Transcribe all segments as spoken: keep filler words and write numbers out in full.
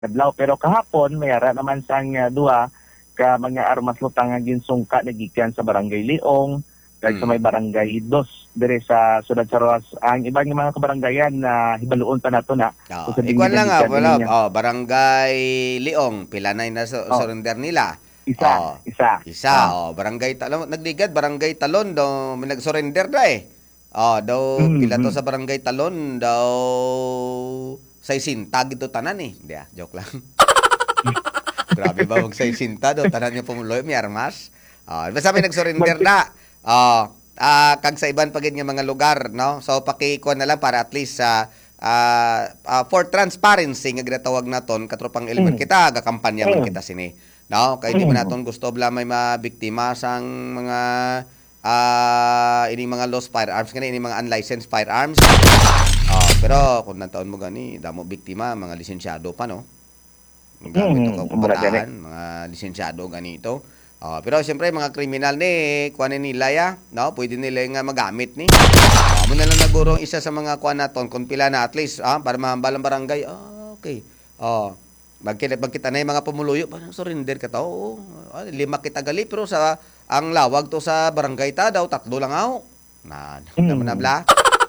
adlaw. Pero kahapon mayara naman sang uh, duha ka mga armas lutang nga ginsungka nagikan sa Barangay Leong kag sa Mm. may Barangay Dos dire sa Sudad sa Roas. Ang ibang mga kabarangayan na hibaluon pa nato na. Oo. kung sa Ikaw lang ah, gikan wala. niya. Oh, Barangay Leong, pila na na Oh. surrender nila. Isa, Oh. isa. Isa, oh, Barangay Talon, nagligad Barangay Talon do may nag-surrender na eh. Oh, daw Mm, pila to mm. sa Barangay Talon daw saisinta gito tanan eh. Hindi ah, joke lang. Grabe ba mag saisinta do tanan yung pumuloy may armas. Oh, basta may nag-surrender na. Oh, ah kag sa iban pagid nga mga lugar, no? So pakikuan na lang para at least sa ah, ah, for transparency nga ginatawag naton katropang element Mm. kita gakampanya man Mm. kita sini. No, kay di Mm. man naton gusto bla may mabiktima sang mga ah ini mga lost firearms kani ini mga unlicensed firearms. Oh, pero kung nantaon mo gani damo biktima mga lisensyado pa no. Gamit Mm, to mura gani. kabataan, mga lisensyado ganito. Oh, pero siyempre mga kriminal ni kuan nila ya, no? Pwede nila nga magamit ni. Oh, mo na lang naguro ang isa sa mga kuan naton kung pila na at least ah, para mahambal ang barangay. Ah, okay. Oh, magkita magkita na yung mga pumuluyo, parang surrender ka to. Oo. Ah, lima kita gali pero sa ang lawag to sa barangay ta daw tatlo lang ako. Na, Mm. naman na bla.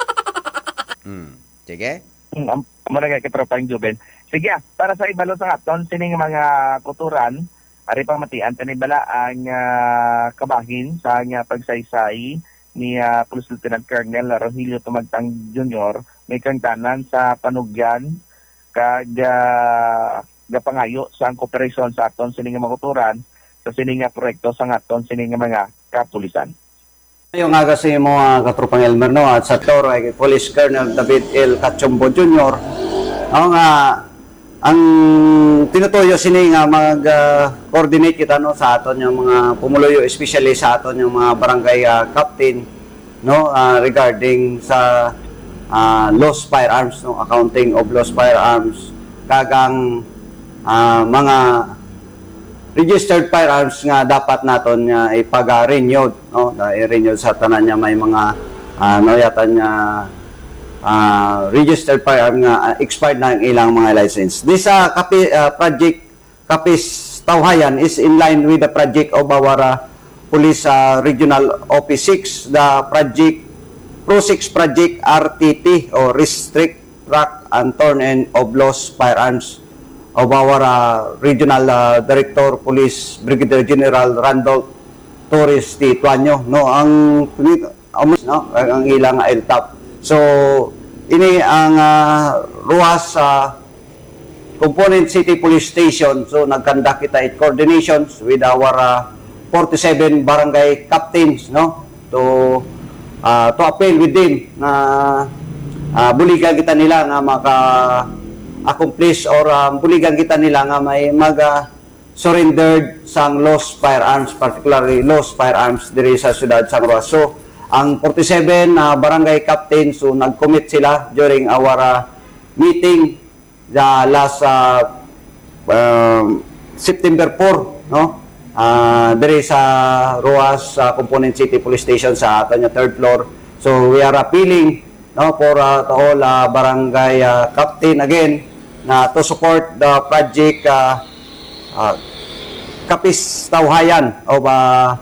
Hmm. Sige. Mm, am- mura kay katropang Juben. Sige, ah, para sa ibalo sa aton sining mga kuturan ari pang matian tani bala ang ah, kabahin sa nga pagsaysay ni ah, Police Lieutenant Colonel Rogelio Tumagtang Junior may kangtanan sa panugyan kag uh, gapangayo sa kooperasyon sa aton sining nga mga kuturan sa sining nga proyekto sa aton sining nga mga kapulisan. Yung nga kasi mga katropang Elmer no, at sa Toro ay Police Colonel David L. Cachombo Junior Ako nga, ang tinutuyo sini nga mag-coordinate kita no, sa aton yung mga pumuluyo, especially sa aton yung mga barangay uh, captain no, uh, regarding sa uh, lost firearms, no, accounting of lost firearms, kagang uh, mga registered firearms nga dapat naton nga ipag-renewed no, i-renewed sa tanan niya may mga uh, no yata niya uh, registered firearm nga uh, expired na ang ilang mga license. This uh, kapi, uh, project Kapis Tawhayan is in line with the project of our uh, Police uh, Regional O P six, the project Pro six project R T T or Restrict, Track and Turn in of Lost Firearms of our uh, Regional uh, Director Police Brigadier General Randolph Torres T. Tuanyo no ang no ang ilang L T A P. So ini ang uh, ruas sa uh, Component City Police Station. So nagkanda kita in coordinations with our uh, forty-seven barangay captains no to uh, to appeal with them na uh, buligan kita nila nga maka accomplish or um, buligan kita nila nga may mag uh, surrendered sang lost firearms, particularly lost firearms diri sa siyudad San Roque. So ang forty-seven uh, barangay captains so nag-commit sila during our uh, meeting the last uh, uh, September fourth no uh, diri sa Roas uh, Component City Police Station sa aton third floor. So we are appealing no for uh, to all uh, barangay uh, captain again na to support the project uh, uh, Kapis Tawhayan of uh,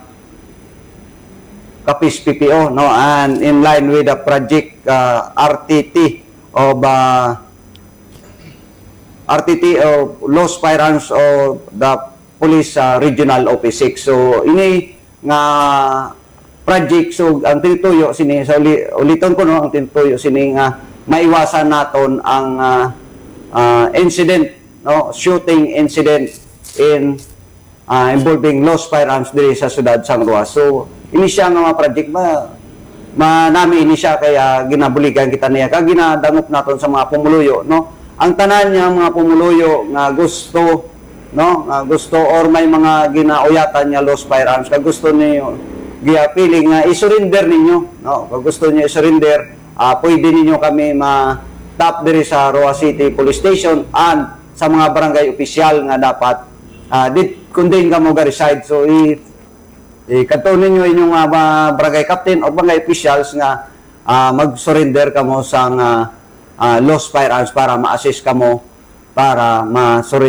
Kapis P P O no and in line with the project uh, R T T of uh, R T T of Lost Firearms of the Police uh, Regional O P six. So ini nga project so ang tinutuyo sini sa uli, uliton ko no ang tinutuyo sini nga maiwasan naton ang uh, uh, incident no shooting incident in uh, involving lost firearms diri sa siyudad San Roque. So ini siya nga mga project ba manami ini siya kaya ginabuligan kita niya kag ginadangop naton sa mga pumuluyo no ang tanan niya mga pumuluyo nga gusto no nga gusto or may mga ginauyatan niya lost firearms kag gusto niyo giapiling nga i-surrender ninyo no kag gusto niyo i-surrender uh, pwede ninyo kami ma tap diri sa Roa City Police Station and sa mga barangay opisyal nga dapat uh, dit kundin ka mo ga reside. So i, i kadto ninyo inyong uh, barangay captain o barangay officials nga uh, mag-surrender kamo sa uh, uh, lost firearms para ma-assist kamo para masuri